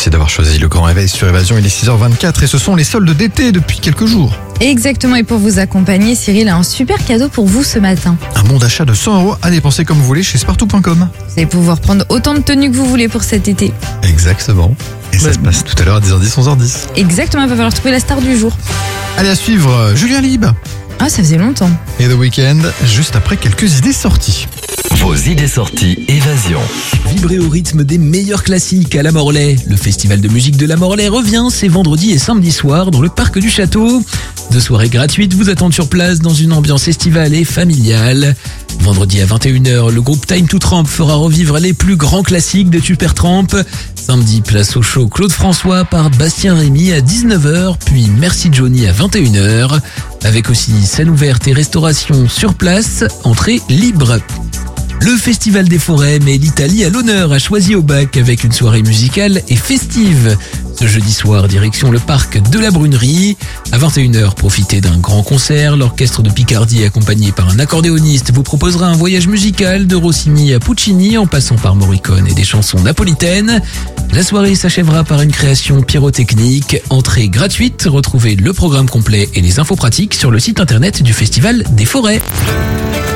Merci d'avoir choisi le Grand Réveil sur Évasion. Il est 6h24 et ce sont les soldes d'été depuis quelques jours. Exactement, et pour vous accompagner, Cyril a un super cadeau pour vous ce matin. Un bon d'achat de 100 € à dépenser comme vous voulez chez Spartou.com. Vous allez pouvoir prendre autant de tenues que vous voulez pour cet été. Exactement. Et ça se passe tout à l'heure à 10h10, 11h10. Exactement, il va falloir trouver la star du jour. Allez, à suivre Julien Lieb Ah, ça faisait longtemps. et The Weeknd, juste après quelques idées sorties. Vos idées sorties Évasion. Vibrez au rythme des meilleurs classiques à La Morlaix. Le festival de musique de La Morlaix revient ces vendredis et samedis soirs dans le parc du château. 2 soirées gratuites vous attendent sur place dans une ambiance estivale et familiale. Vendredi à 21h, le groupe Time to Tramp fera revivre les plus grands classiques de Supertramp. Samedi, place au show Claude François par Bastien Rémy à 19h, puis Merci Johnny à 21h. Avec aussi scène ouverte et restauration sur place, entrée libre. Le Festival des Forêts met l'Italie à l'honneur à Choisy-au-Bac avec une soirée musicale et festive. Ce jeudi soir, direction le parc de la Brunerie. À 21h, profitez d'un grand concert. L'orchestre de Picardie, accompagné par un accordéoniste, vous proposera un voyage musical de Rossini à Puccini en passant par Morricone et des chansons napolitaines. La soirée s'achèvera par une création pyrotechnique. Entrée gratuite. Retrouvez le programme complet et les infos pratiques sur le site internet du Festival des Forêts.